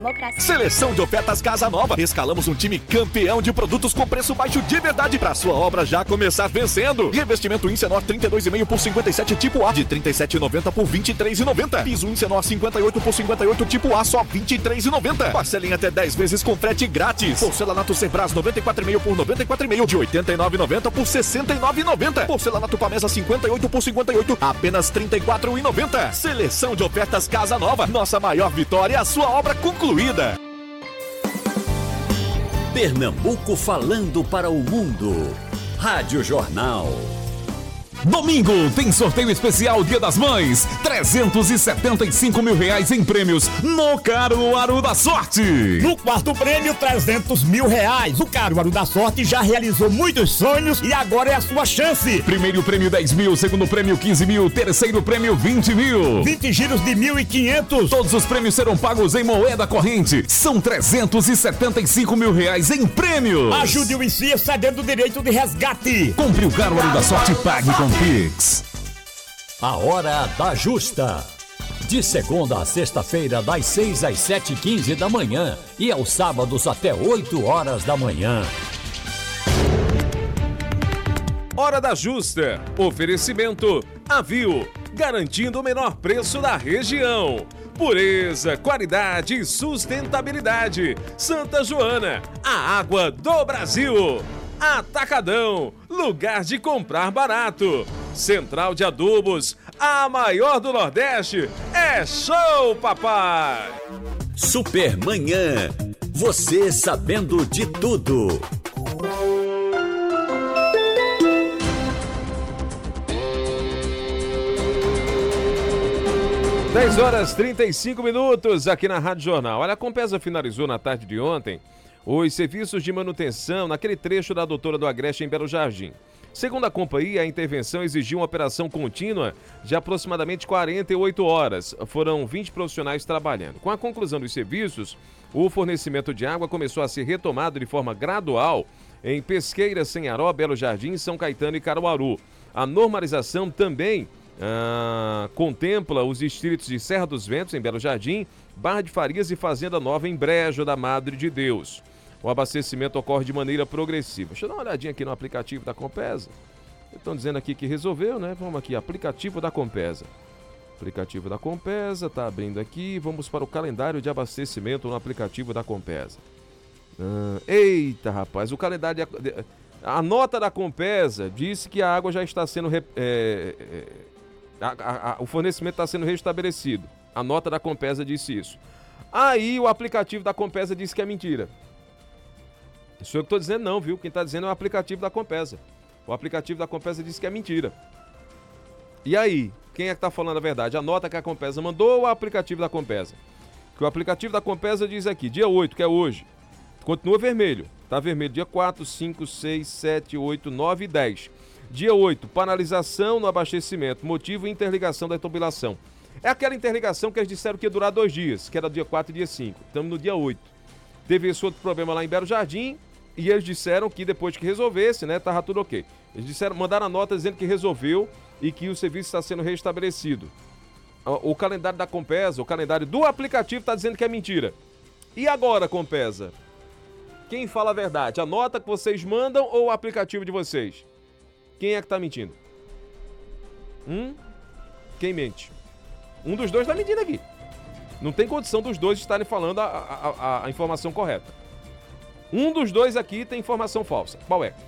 Seleção de ofertas Casa Nova. Escalamos um time campeão de produtos com preço baixo de verdade para sua obra já começar vencendo. Revestimento Incenor 32,5 por 57 tipo A de 37,90 por 23,90. Piso Incenor 58 por 58 tipo A só 23,90. Parcelem até 10 vezes com frete grátis. Porcelanato Cerbras 94,5 por 94,5 de 89,90 por 69,90. Porcelanato Pamesa 58 por 58 apenas 34,90. Seleção de ofertas Casa Nova. Nossa maior vitória é a sua obra concluída. Pernambuco falando para o mundo. Rádio Jornal. Domingo tem sorteio especial Dia das Mães, 375 mil reais em prêmios no Caruaru da Sorte. No quarto prêmio, 300 mil reais. O Caruaru da Sorte já realizou muitos sonhos e agora é a sua chance. Primeiro prêmio 10 mil, segundo prêmio 15 mil, terceiro prêmio 20 mil. 20 giros de 1.500. Todos os prêmios serão pagos em moeda corrente. São 375 mil reais em prêmios. Ajude o ICIA cedendo o direito de resgate. Compre o Caruaru da Sorte e pague com Pix. A Hora da Justa. De segunda a sexta-feira, das 6 às 7h15 da manhã e aos sábados até 8 horas da manhã. Hora da Justa. Oferecimento Avio, garantindo o menor preço da região. Pureza, qualidade e sustentabilidade. Santa Joana, a água do Brasil. Atacadão, lugar de comprar barato. Central de Adubos, a maior do Nordeste. É show, papai! Supermanhã, você sabendo de tudo. Dez horas 35 minutos aqui na Rádio Jornal. Olha, a Compesa finalizou na tarde de ontem os serviços de manutenção naquele trecho da Doutora do Agreste em Belo Jardim. Segundo a companhia, a intervenção exigiu uma operação contínua de aproximadamente 48 horas. Foram 20 profissionais trabalhando. Com a conclusão dos serviços, o fornecimento de água começou a ser retomado de forma gradual em Pesqueira, Senharó, Belo Jardim, São Caetano e Caruaru. A normalização também contempla os distritos de Serra dos Ventos, em Belo Jardim, Barra de Farias e Fazenda Nova, em Brejo da Madre de Deus. O abastecimento ocorre de maneira progressiva. Deixa eu dar uma olhadinha aqui no aplicativo da Compesa. Estão dizendo aqui que resolveu, né? Vamos aqui, aplicativo da Compesa. Aplicativo da Compesa, está abrindo aqui. Vamos para o calendário de abastecimento no aplicativo da Compesa. Eita, rapaz, o calendário... A nota da Compesa disse que a água já está sendo... o fornecimento está sendo restabelecido. A nota da Compesa disse isso. Aí o aplicativo da Compesa disse que é mentira. Isso eu que estou dizendo não, viu? Quem está dizendo é o aplicativo da Compesa. O aplicativo da Compesa disse que é mentira. E aí? Quem é que está falando a verdade? A nota que a Compesa mandou ou o aplicativo da Compesa? Que o aplicativo da Compesa diz aqui, dia 8, que é hoje, continua vermelho. Está vermelho dia 4, 5, 6, 7, 8, 9 e 10. Dia 8, paralisação no abastecimento. Motivo, interligação da tubulação. É aquela interligação que eles disseram que ia durar 2 dias, que era dia 4 e dia 5. Estamos no dia 8. Teve esse outro problema lá em Belo Jardim e eles disseram que depois que resolvesse, né, tava tudo ok. Eles disseram, mandaram a nota dizendo que resolveu e que o serviço está sendo restabelecido. O calendário da Compesa, o calendário do aplicativo está dizendo que é mentira. E agora, Compesa? Quem fala a verdade? A nota que vocês mandam ou o aplicativo de vocês? Quem é que está mentindo? Quem mente? Um dos dois está mentindo aqui. Não tem condição dos dois estarem falando a informação correta. Um dos dois aqui tem informação falsa. Qual é?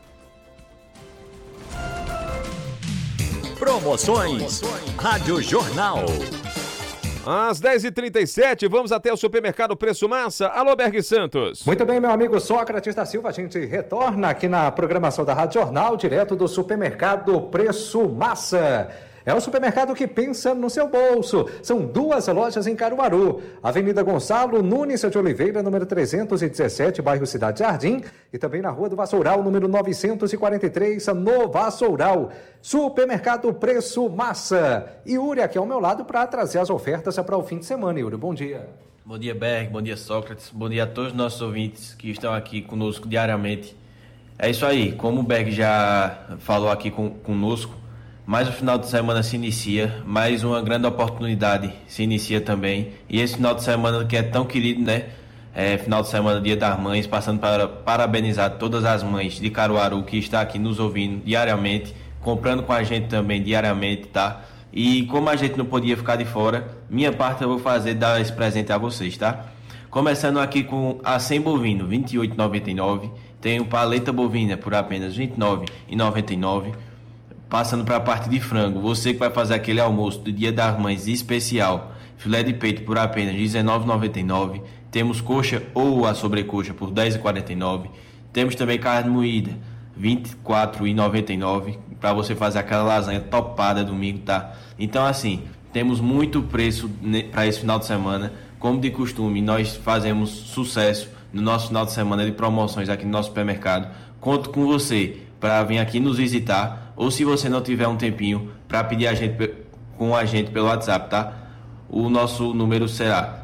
Promoções. Rádio Jornal. Às 10h37, vamos até o supermercado Preço Massa. Alô, Berg Santos. Muito bem, meu amigo Sócrates da Silva. A gente retorna aqui na programação da Rádio Jornal, direto do supermercado Preço Massa. É o supermercado que pensa no seu bolso. São 2 lojas em Caruaru. Avenida Gonçalo Nunes de Oliveira, número 317, bairro Cidade Jardim. E também na Rua do Vassoural, número 943, no Vassoural. Supermercado Preço Massa. Yuri aqui ao meu lado para trazer as ofertas para o fim de semana. Yuri, bom dia. Bom dia, Berg. Bom dia, Sócrates. Bom dia a todos os nossos ouvintes que estão aqui conosco diariamente. É isso aí. Como o Berg já falou aqui conosco, mais um final de semana se inicia, mais uma grande oportunidade se inicia também. E esse final de semana que é tão querido, né? Final de semana, Dia das Mães, passando para parabenizar todas as mães de Caruaru que está aqui nos ouvindo diariamente, comprando com a gente também diariamente, tá? E como a gente não podia ficar de fora, minha parte eu vou fazer, dar esse presente a vocês, tá? Começando aqui com a 100 bovino, R$ 28,99. Tem o paleta bovina por apenas R$ 29,99. Passando para a parte de frango, você que vai fazer aquele almoço do Dia das Mães especial, filé de peito por apenas R$ 19,99. Temos coxa ou a sobrecoxa por R$ 10,49. Temos também carne moída, R$ 24,99, para você fazer aquela lasanha topada domingo, tá? Então, assim, temos muito preço para esse final de semana. Como de costume, nós fazemos sucesso no nosso final de semana de promoções aqui no nosso supermercado. Conto com você para vir aqui nos visitar, ou se você não tiver um tempinho, para pedir com a gente pelo WhatsApp, tá? O nosso número será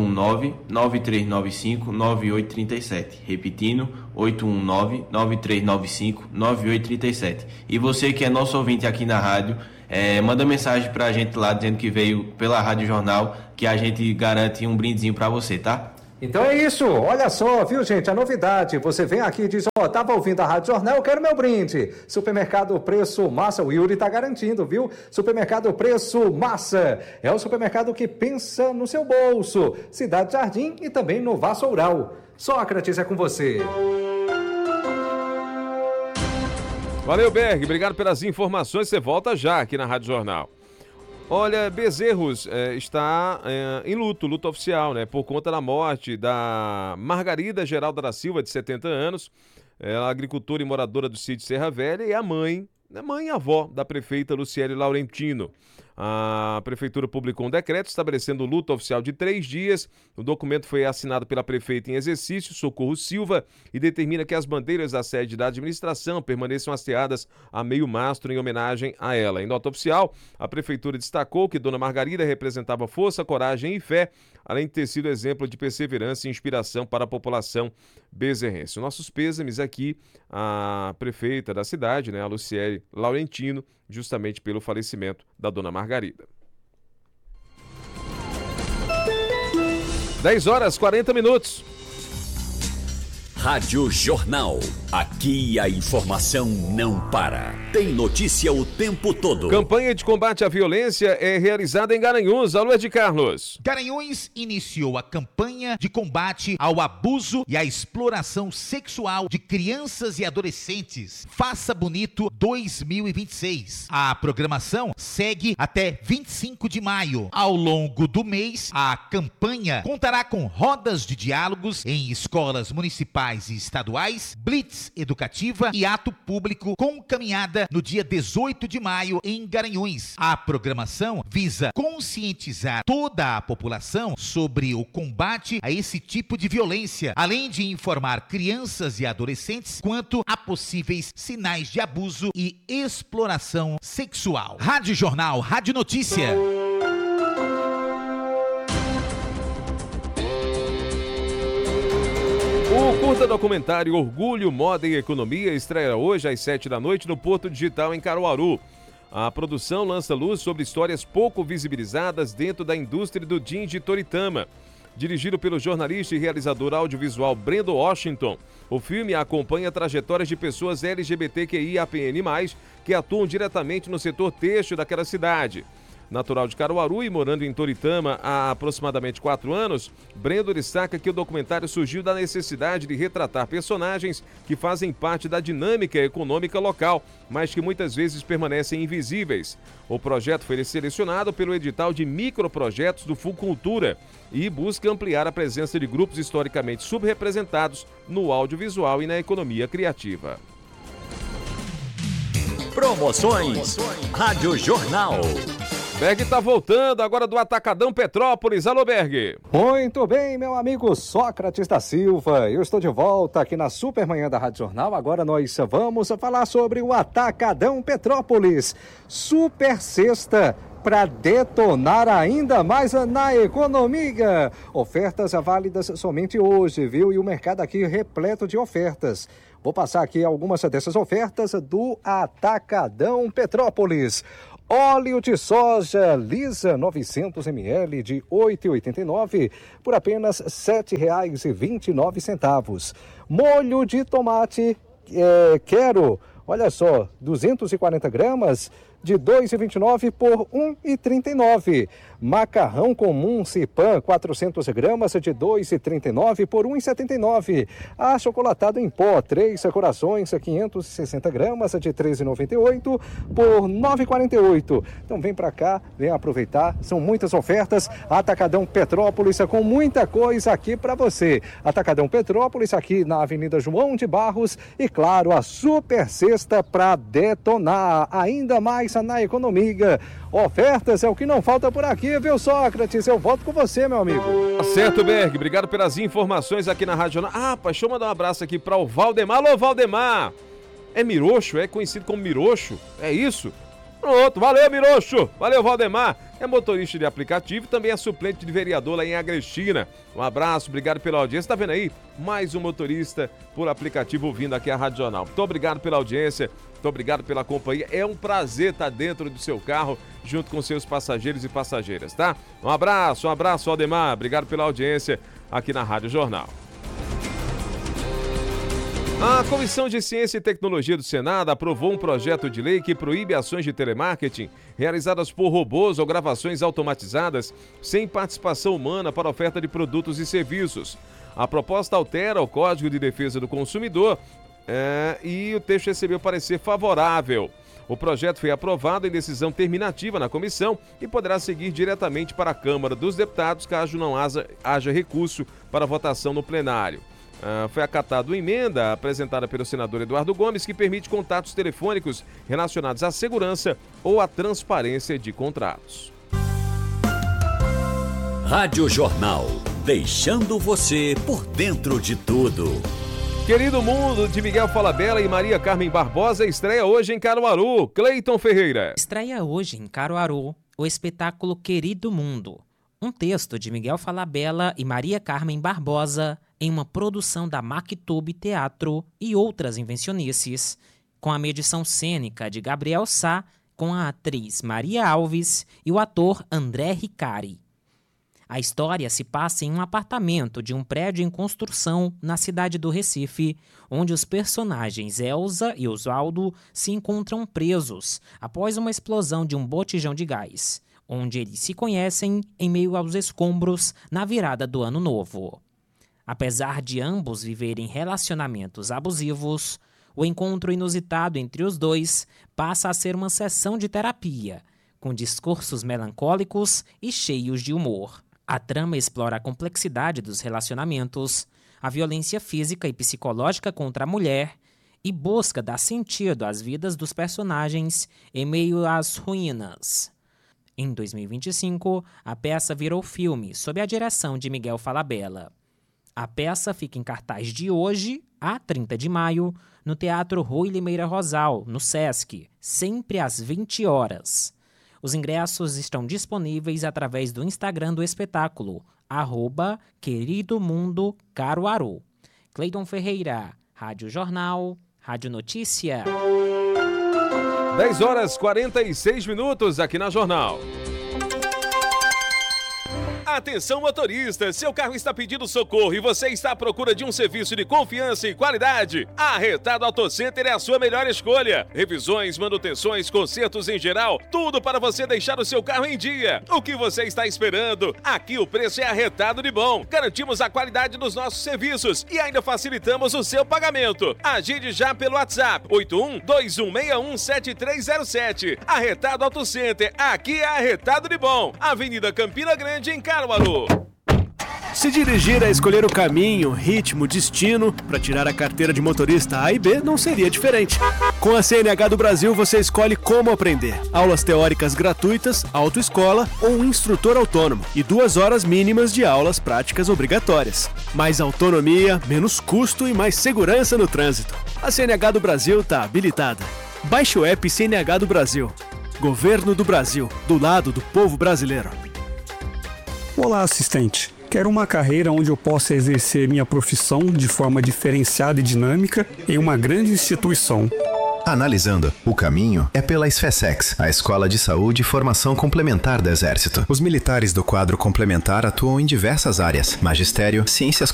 819-9395-9837. Repetindo, 819-9395-9837. E você que é nosso ouvinte aqui na rádio, manda mensagem pra gente lá dizendo que veio pela Rádio Jornal, que a gente garante um brindezinho pra você, tá? Então é isso, olha só, viu gente, a novidade, você vem aqui e diz, tava ouvindo a Rádio Jornal, eu quero meu brinde. Supermercado Preço Massa, o Yuri tá garantindo, viu? Supermercado Preço Massa, é o supermercado que pensa no seu bolso. Cidade Jardim e também no Vassoural. Sócrates, é com você. Valeu, Berg, obrigado pelas informações, você volta já aqui na Rádio Jornal. Olha, Bezerros está em luto oficial, né? Por conta da morte da Margarida Geralda da Silva, de 70 anos. Ela é agricultora e moradora do sítio Serra Velha e a mãe e avó da prefeita Luciele Laurentino. A prefeitura publicou um decreto estabelecendo o luto oficial de 3 dias. O documento foi assinado pela prefeita em exercício, Socorro Silva, e determina que as bandeiras da sede da administração permaneçam hasteadas a meio mastro em homenagem a ela. Em nota oficial, a prefeitura destacou que Dona Margarida representava força, coragem e fé, além de ter sido exemplo de perseverança e inspiração para a população bezerrense. Nossos pêsames aqui à prefeita da cidade, né, a Luciele Laurentino, justamente pelo falecimento da Dona Margarida. 10h40. Rádio Jornal. Aqui a informação não para. Tem notícia o tempo todo. Campanha de combate à violência é realizada em Garanhuns. Alô, Ed Carlos. Garanhuns iniciou a campanha de combate ao abuso e à exploração sexual de crianças e adolescentes. Faça Bonito 2026. A programação segue até 25 de maio. Ao longo do mês, a campanha contará com rodas de diálogos em escolas municipais e estaduais, blitz educativa e ato público com caminhada no dia 18 de maio em Garanhuns. A programação visa conscientizar toda a população sobre o combate a esse tipo de violência, além de informar crianças e adolescentes quanto a possíveis sinais de abuso e exploração sexual. Rádio Jornal, Rádio Notícia. O curta-documentário Orgulho, Moda e Economia estreia hoje às 19h no Porto Digital em Caruaru. A produção lança luz sobre histórias pouco visibilizadas dentro da indústria do gin de Toritama. Dirigido pelo jornalista e realizador audiovisual Brendo Washington, o filme acompanha trajetórias de pessoas LGBTQIAPN+, que atuam diretamente no setor têxtil daquela cidade. Natural de Caruaru e morando em Toritama há aproximadamente 4 anos, Brendo destaca que o documentário surgiu da necessidade de retratar personagens que fazem parte da dinâmica econômica local, mas que muitas vezes permanecem invisíveis. O projeto foi selecionado pelo edital de microprojetos do Fulcultura e busca ampliar a presença de grupos historicamente subrepresentados no audiovisual e na economia criativa. Promoções. Rádio Jornal. Berg está voltando agora do Atacadão Petrópolis. Alô, Berg. Muito bem, meu amigo Sócrates da Silva. Eu estou de volta aqui na Supermanhã da Rádio Jornal. Agora nós vamos falar sobre o Atacadão Petrópolis. Super Sexta para detonar ainda mais na economia. Ofertas válidas somente hoje, viu? E o mercado aqui repleto de ofertas. Vou passar aqui algumas dessas ofertas do Atacadão Petrópolis. Óleo de soja lisa 900 ml de R$ 8,89 por apenas R$ 7,29. Molho de tomate Quero, olha só, 240 gramas de R$ 2,29 por R$ 1,39. Macarrão comum Cipan, 400 gramas de R$ 2,39 por R$ 1,79. Achocolatado em pó, 3 corações, 560 gramas de R$ 13,98 por R$ 9,48. Então vem para cá, vem aproveitar, são muitas ofertas. Atacadão Petrópolis, com muita coisa aqui para você. Atacadão Petrópolis, aqui na Avenida João de Barros. E claro, a super sexta para detonar ainda mais na economia. Ofertas é o que não falta por aqui, viu, Sócrates? Eu volto com você, meu amigo. Tá certo, Berg. Obrigado pelas informações aqui na Rádio Jornal. Ah, deixa eu mandar um abraço aqui para o Valdemar. Alô, Valdemar! É Mirocho? É conhecido como Mirocho? É isso? Pronto, valeu, Mirocho! Valeu, Valdemar! É motorista de aplicativo e também é suplente de vereador lá em Agrestina. Um abraço, obrigado pela audiência. Tá vendo aí? Mais um motorista por aplicativo ouvindo aqui a Rádio Jornal. Muito obrigado pela audiência, muito obrigado pela companhia. É um prazer estar dentro do seu carro junto com seus passageiros e passageiras, tá? Um abraço, Valdemar. Obrigado pela audiência aqui na Rádio Jornal. A Comissão de Ciência e Tecnologia do Senado aprovou um projeto de lei que proíbe ações de telemarketing realizadas por robôs ou gravações automatizadas sem participação humana para oferta de produtos e serviços. A proposta altera o Código de Defesa do Consumidor e o texto recebeu parecer favorável. O projeto foi aprovado em decisão terminativa na comissão e poderá seguir diretamente para a Câmara dos Deputados caso não haja recurso para votação no plenário. Foi acatada uma emenda apresentada pelo senador Eduardo Gomes que permite contatos telefônicos relacionados à segurança ou à transparência de contratos. Rádio Jornal, deixando você por dentro de tudo. Querido Mundo, de Miguel Falabella e Maria Carmen Barbosa, estreia hoje em Caruaru. Cleiton Ferreira. Estreia hoje em Caruaru o espetáculo Querido Mundo. Um texto de Miguel Falabella e Maria Carmen Barbosa em uma produção da Mactube Teatro e outras invencionices, com a medição cênica de Gabriel Sá, com a atriz Maria Alves e o ator André Ricari. A história se passa em um apartamento de um prédio em construção na cidade do Recife, onde os personagens Elza e Oswaldo se encontram presos após uma explosão de um botijão de gás, onde eles se conhecem em meio aos escombros na virada do Ano Novo. Apesar de ambos viverem relacionamentos abusivos, o encontro inusitado entre os dois passa a ser uma sessão de terapia, com discursos melancólicos e cheios de humor. A trama explora a complexidade dos relacionamentos, a violência física e psicológica contra a mulher e busca dar sentido às vidas dos personagens em meio às ruínas. Em 2025, a peça virou filme sob a direção de Miguel Falabella. A peça fica em cartaz de hoje, a 30 de maio, no Teatro Rui Limeira Rosal, no Sesc, sempre às 20 horas. Os ingressos estão disponíveis através do Instagram do espetáculo, @QueridoMundoCaruaru. Cleiton Ferreira, Rádio Jornal, Rádio Notícia. 10h46 aqui na Jornal. Atenção motorista, seu carro está pedindo socorro e você está à procura de um serviço de confiança e qualidade? A Arretado Auto Center é a sua melhor escolha. Revisões, manutenções, consertos em geral, tudo para você deixar o seu carro em dia. O que você está esperando? Aqui o preço é arretado de bom. Garantimos a qualidade dos nossos serviços e ainda facilitamos o seu pagamento. Agende já pelo WhatsApp 81-2161-7307. Arretado Auto Center, aqui é arretado de bom. Avenida Campina Grande, em Caruaru. Se dirigir é escolher o caminho, ritmo, destino para tirar a carteira de motorista A e B não seria diferente. Com a CNH do Brasil você escolhe como aprender. Aulas teóricas gratuitas, autoescola ou um instrutor autônomo e 2 horas mínimas de aulas práticas obrigatórias. Mais autonomia, menos custo e mais segurança no trânsito. A CNH do Brasil está habilitada. Baixe o app CNH do Brasil. Governo do Brasil, do lado do povo brasileiro. Olá, assistente. Quero uma carreira onde eu possa exercer minha profissão de forma diferenciada e dinâmica em uma grande instituição. Analisando, o caminho é pela SFSEX, a Escola de Saúde e Formação Complementar do Exército. Os militares do quadro complementar atuam em diversas áreas: magistério, ciências